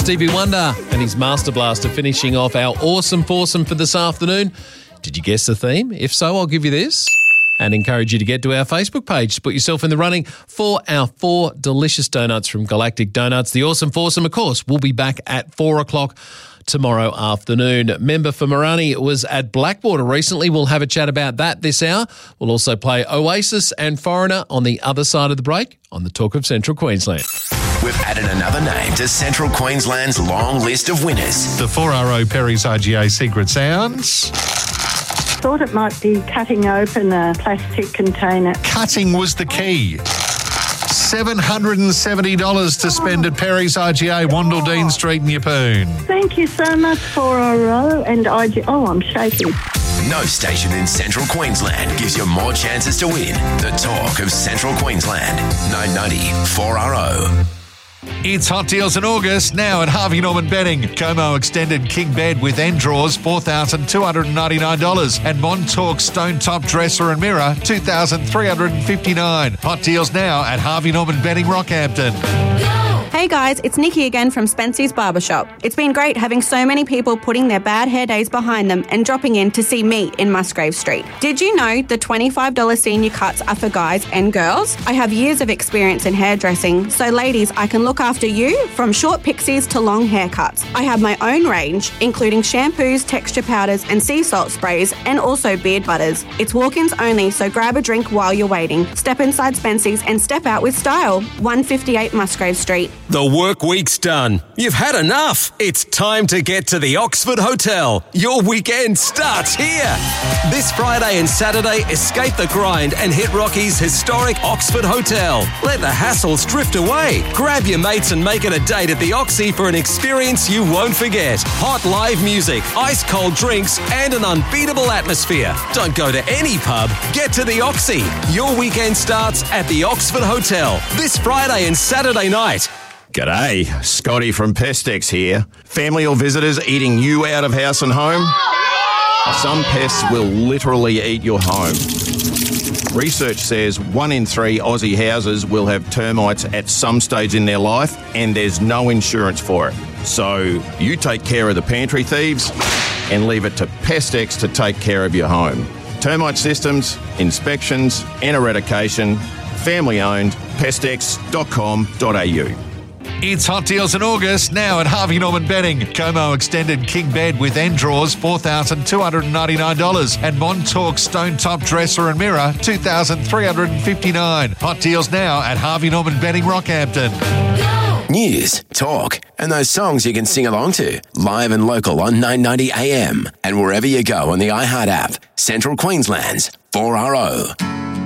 Stevie Wonder and his Master Blaster finishing off our awesome foursome for this afternoon. Did you guess the theme? If so, I'll give you this and encourage you to get to our Facebook page to put yourself in the running for our 4 delicious donuts from Galactic Donuts. The awesome foursome, of course, will be back at 4 o'clock tomorrow afternoon. Member for Marani was at Blackwater recently. We'll have a chat about that this hour. We'll also play Oasis and Foreigner on the other side of the break on the Talk of Central Queensland. We've added another name to Central Queensland's long list of winners. The 4RO Perry's IGA Secret Sounds. Thought it might be cutting open a plastic container. Cutting was the key. $770 to spend at Perry's IGA, Wandle Street in Yeppoon. Thank you so much for RO and IGA. Oh, I'm shaking. No station in Central Queensland gives you more chances to win. The Talk of Central Queensland. 990 4RO. It's Hot Deals in August, now at Harvey Norman Bedding. Como Extended King Bed with end drawers, $4,299. And Montauk Stone Top Dresser and Mirror, $2,359. Hot Deals now at Harvey Norman Bedding, Rockhampton. Hey guys, it's Nikki again from Spency's Barbershop. It's been great having so many people putting their bad hair days behind them and dropping in to see me in Musgrave Street. Did you know the $25 senior cuts are for guys and girls? I have years of experience in hairdressing, so ladies, I can look after you from short pixies to long haircuts. I have my own range, including shampoos, texture powders and sea salt sprays, and also beard butters. It's walk-ins only, so grab a drink while you're waiting. Step inside Spency's and step out with style. 158 Musgrave Street. The work week's done. You've had enough. It's time to get to the Oxford Hotel. Your weekend starts here. This Friday and Saturday, escape the grind and hit Rocky's historic Oxford Hotel. Let the hassles drift away. Grab your mates and make it a date at the Oxy for an experience you won't forget. Hot live music, ice-cold drinks and an unbeatable atmosphere. Don't go to any pub. Get to the Oxy. Your weekend starts at the Oxford Hotel this Friday and Saturday night. G'day, Scotty from Pestex here. Family or visitors eating you out of house and home? Some pests will literally eat your home. Research says 1 in 3 Aussie houses will have termites at some stage in their life, and there's no insurance for it. So you take care of the pantry thieves and leave it to Pestex to take care of your home. Termite systems, inspections and eradication. Family owned. Pestex.com.au. It's Hot Deals in August, now at Harvey Norman Bedding. Como Extended King Bed with end drawers, $4,299. And Montauk Stone Top Dresser and Mirror, $2,359. Hot Deals now at Harvey Norman Bedding, Rockhampton. News, talk, and those songs you can sing along to. Live and local on 990 AM. And wherever you go on the iHeart app. Central Queensland's 4RO.